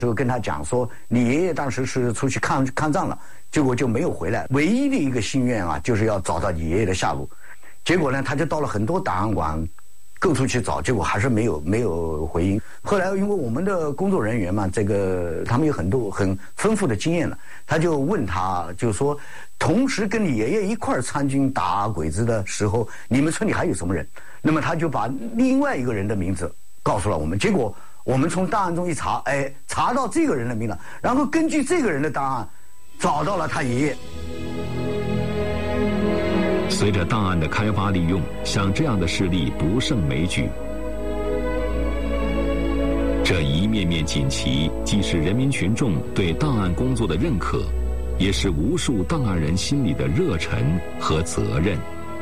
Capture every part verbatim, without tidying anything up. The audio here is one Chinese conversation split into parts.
就跟他讲说，你爷爷当时是出去抗抗战了，结果就没有回来，唯一的一个心愿啊，就是要找到你爷爷的下落。结果呢，他就到了很多档案馆各处去找，结果还是没有没有回音。后来因为我们的工作人员嘛，这个他们有很多很丰富的经验了，他就问他，就是说，同时跟你爷爷一块儿参军打鬼子的时候，你们村里还有什么人？那么他就把另外一个人的名字告诉了我们。结果我们从档案中一查，哎，查到这个人的名字，然后根据这个人的档案，找到了他爷爷。 随着档案的开发利用，像这样的事例不胜枚举。这一面面锦旗，既是人民群众对档案工作的认可，也是无数档案人心里的热忱和责任。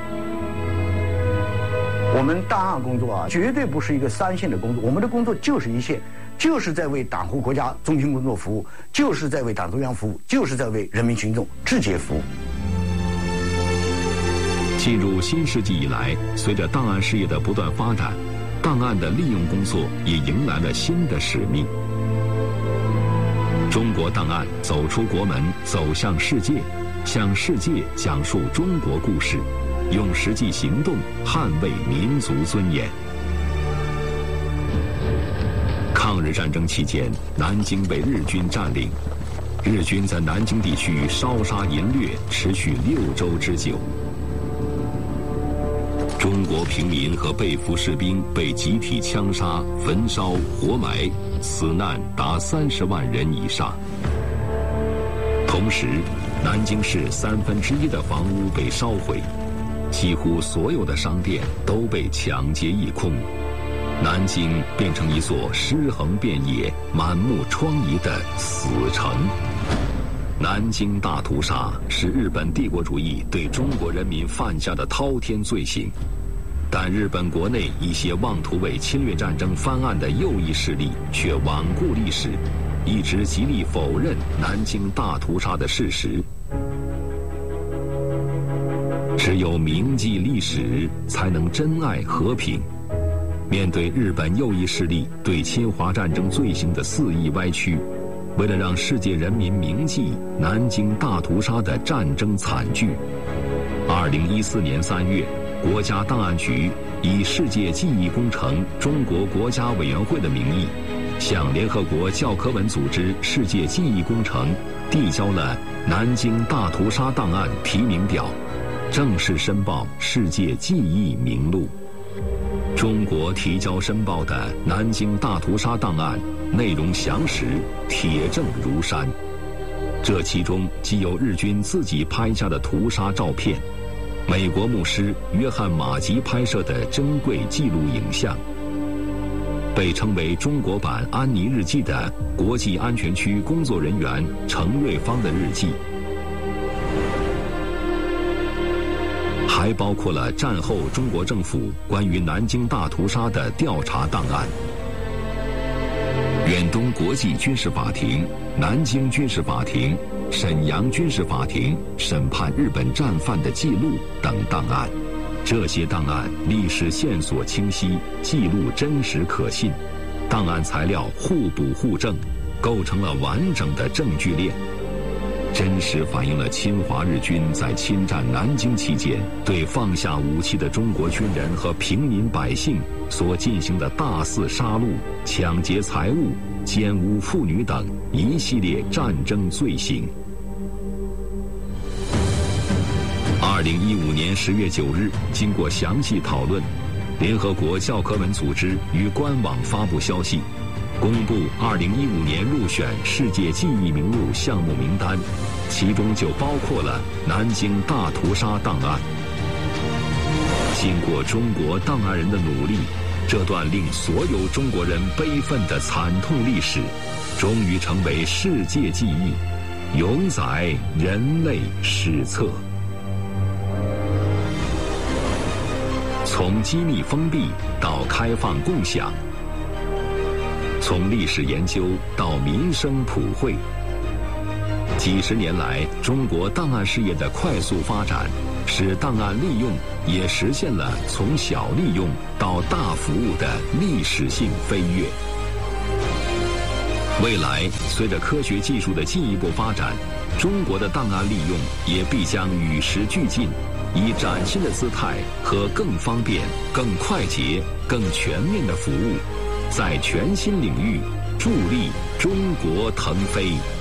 我们档案工作啊，绝对不是一个三线的工作，我们的工作就是一线，就是在为党和国家中心工作服务，就是在为党中央服务，就是在为人民群众直接服务。 进入新世纪以来，随着档案事业的不断发展，档案的利用工作也迎来了新的使命。中国档案走出国门，走向世界，向世界讲述中国故事，用实际行动捍卫民族尊严。抗日战争期间，南京被日军占领，日军在南京地区烧杀淫掠，持续六周之久。中国平民和被俘士兵被集体枪杀、焚烧、活埋，死难达三十万人以上。同时，南京市三分之一的房屋被烧毁，几乎所有的商店都被抢劫一空，南京变成一座尸横遍野、满目疮痍的死城。南京大屠杀是日本帝国主义对中国人民犯下的滔天罪行，但日本国内一些妄图为侵略战争翻案的右翼势力却罔顾历史，一直极力否认南京大屠杀的事实。只有铭记历史，才能珍爱和平。面对日本右翼势力对侵华战争罪行的肆意歪曲，为了让世界人民铭记南京大屠杀的战争惨剧，二零一四年三月，国家档案局以世界记忆工程中国国家委员会的名义，向联合国教科文组织世界记忆工程递交了南京大屠杀档案提名表，正式申报世界记忆名录。中国提交申报的南京大屠杀档案内容详实，铁证如山。这其中既有日军自己拍下的屠杀照片，美国牧师约翰马吉拍摄的珍贵记录影像，被称为中国版安妮日记的国际安全区工作人员程瑞芳的日记，还包括了战后中国政府关于南京大屠杀的调查档案。远东国际军事法庭、南京军事法庭、沈阳军事法庭审判日本战犯的记录等档案，这些档案历史线索清晰，记录真实可信，档案材料互补互证，构成了完整的证据链，真实反映了侵华日军在侵占南京期间对放下武器的中国军人和平民百姓所进行的大肆杀戮、抢劫财物、奸污妇女等一系列战争罪行。二零一五年十月九日，经过详细讨论，联合国教科文组织于官网发布消息，公布二零一五年入选世界记忆名录项目名单，其中就包括了南京大屠杀档案。经过中国档案人的努力，这段令所有中国人悲愤的惨痛历史，终于成为世界记忆，永载人类史册。从机密封闭到开放共享，从历史研究到民生普惠，几十年来，中国档案事业的快速发展，使档案利用也实现了从小利用到大服务的历史性飞跃。 未来随着科学技术的进一步发展，中国的档案利用也必将与时俱进，以崭新的姿态和更方便、更快捷、更全面的服务，在全新领域助力中国腾飞。